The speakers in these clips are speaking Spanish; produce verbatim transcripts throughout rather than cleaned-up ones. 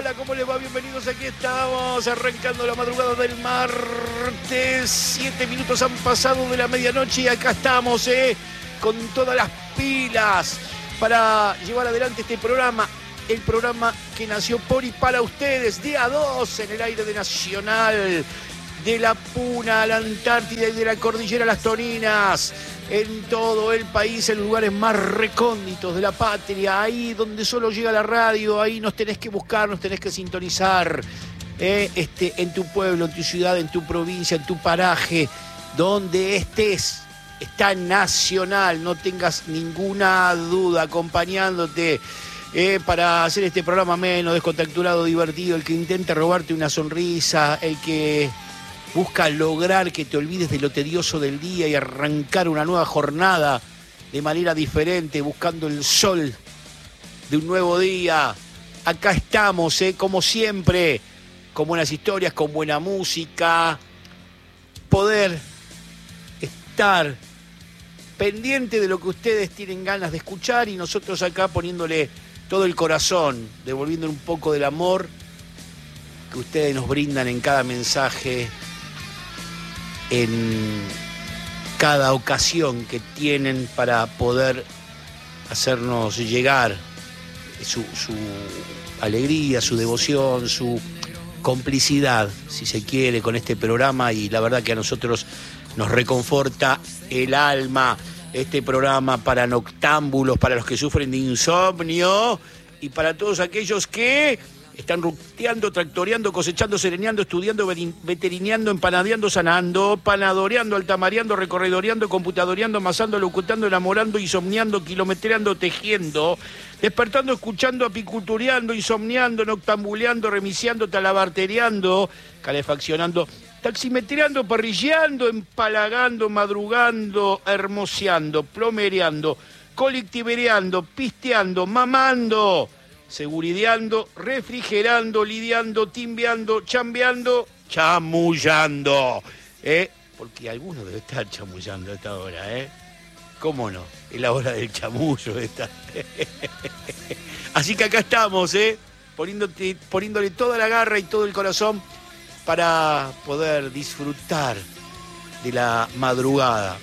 hola, ¿cómo les va? Bienvenidos, aquí estamos, arrancando la madrugada del martes. Siete minutos han pasado de la medianoche y acá estamos, ¿eh? Con todas las pilas para llevar adelante este programa. El programa que nació por y para ustedes, día dos en el aire de Nacional, de la Puna a la Antártida y de la Cordillera a las Toninas, en todo el país, en lugares más recónditos de la patria, ahí donde solo llega la radio, ahí nos tenés que buscar, nos tenés que sintonizar, eh, este, en tu pueblo, en tu ciudad, en tu provincia, en tu paraje, donde estés, está Nacional, no tengas ninguna duda, acompañándote. Eh, para hacer este programa menos descontracturado, divertido, el que intenta robarte una sonrisa, el que busca lograr que te olvides de lo tedioso del día y arrancar una nueva jornada de manera diferente, buscando el sol de un nuevo día. Acá estamos, eh, como siempre, con buenas historias, con buena música, poder estar pendiente de lo que ustedes tienen ganas de escuchar y nosotros acá poniéndole todo el corazón, devolviendo un poco del amor que ustedes nos brindan en cada mensaje, en cada ocasión que tienen para poder hacernos llegar su, su alegría, su devoción, su complicidad, si se quiere, con este programa, y la verdad que a nosotros nos reconforta el alma. Este programa para noctámbulos, para los que sufren de insomnio y para todos aquellos que están ruteando, tractoreando, cosechando, sereneando, estudiando, veterineando, empanadeando, sanando, panadoreando, altamareando, recorredoreando, computadoreando, amasando, locutando, enamorando, insomniando, kilometreando, tejiendo, despertando, escuchando, apicultureando, insomniando, noctambuleando, remiciando, talabartereando, calefaccionando, taximetreando, parrilleando, empalagando, madrugando, hermoseando, plomereando, colectivereando, pisteando, mamando, segurideando, refrigerando, lidiando, timbeando, chambeando, chamullando. ¿Eh? Porque algunos deben estar chamullando a esta hora, ¿eh? ¿Cómo no? Es la hora del chamullo esta. Así que acá estamos, ¿eh? Poniéndote, poniéndole toda la garra y todo el corazón para poder disfrutar de la madrugada.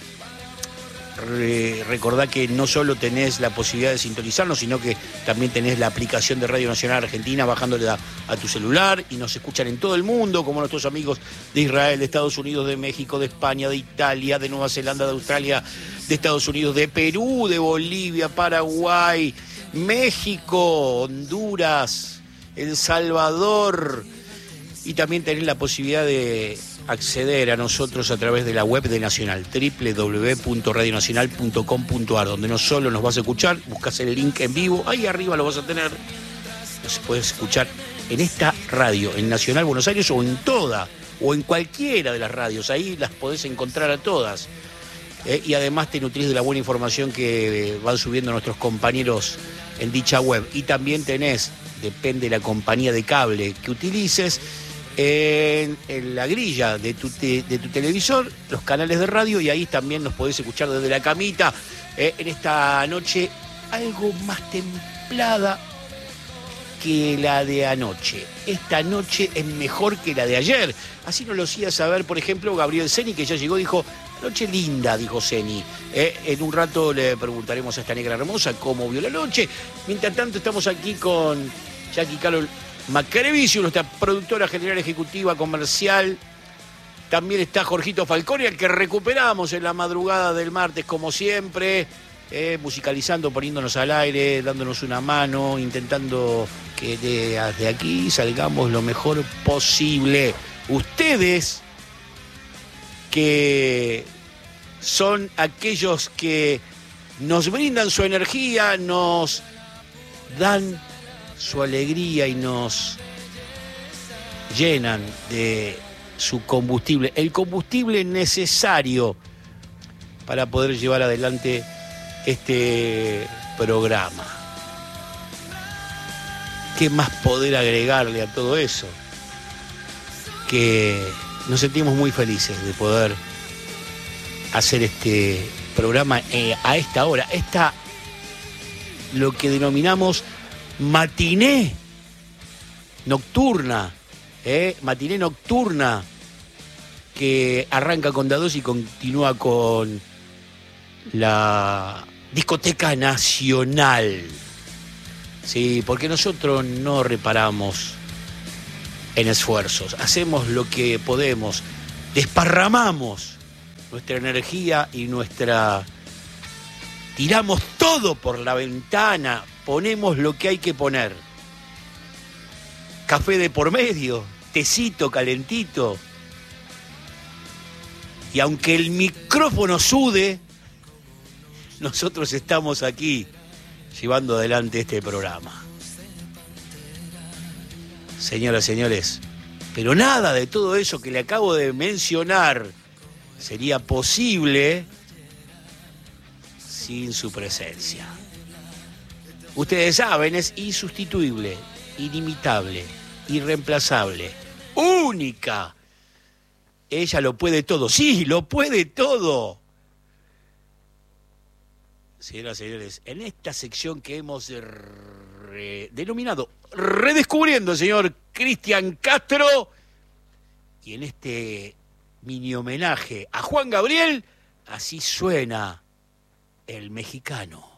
Re, recordá que no solo tenés la posibilidad de sintonizarnos, sino que también tenés la aplicación de Radio Nacional Argentina bajándole a, a tu celular, y nos escuchan en todo el mundo, como nuestros amigos de Israel, de Estados Unidos, de México, de España, de Italia, de Nueva Zelanda, de Australia, de Estados Unidos, de Perú, de Bolivia, Paraguay, México, Honduras, El Salvador. Y también tenés la posibilidad de acceder a nosotros a través de la web de Nacional, doble u doble u doble u punto radio nacional punto com punto a r, donde no solo nos vas a escuchar, buscas el link en vivo, ahí arriba lo vas a tener. Nos puedes escuchar en esta radio, en Nacional Buenos Aires, o en toda, o en cualquiera de las radios, ahí las podés encontrar a todas. Eh, y además te nutrís de la buena información que van subiendo nuestros compañeros en dicha web. Y también tenés, depende de la compañía de cable que utilices, En, en la grilla de tu, te, de tu televisor, los canales de radio, y ahí también nos podés escuchar desde la camita, eh, en esta noche algo más templada que la de anoche. Esta noche es mejor que la de ayer. Así nos lo hacía saber, por ejemplo, Gabriel Ceni, que ya llegó, dijo: noche linda, dijo Ceni. Eh, en un rato le preguntaremos a esta negra hermosa cómo vio la noche. Mientras tanto, estamos aquí con Jackie Carol Macrevicio, nuestra productora general ejecutiva comercial. También está Jorgito Falconi, al que recuperamos en la madrugada del martes, como siempre, eh, musicalizando, poniéndonos al aire, dándonos una mano, intentando que desde aquí salgamos lo mejor posible. Ustedes, que son aquellos que nos brindan su energía, nos dan su alegría y nos llenan de su combustible, el combustible necesario para poder llevar adelante este programa. ¿Qué más poder agregarle a todo eso? Que nos sentimos muy felices de poder hacer este programa eh, a esta hora, esta, lo que denominamos matiné nocturna, ¿eh? Matiné nocturna, que arranca con Dados y continúa con la discoteca nacional. Sí, porque nosotros no reparamos en esfuerzos, hacemos lo que podemos, desparramamos nuestra energía y nuestra... tiramos todo por la ventana, ponemos lo que hay que poner. Café de por medio, tecito calentito. Y aunque el micrófono sude, nosotros estamos aquí llevando adelante este programa. Señoras y señores, pero nada de todo eso que le acabo de mencionar sería posible sin su presencia. Ustedes saben, es insustituible, inimitable, irreemplazable, única. Ella lo puede todo, sí, lo puede todo. Señoras y señores, en esta sección que hemos re- denominado Redescubriendo al señor Cristian Castro, y en este mini homenaje a Juan Gabriel, así suena el mexicano.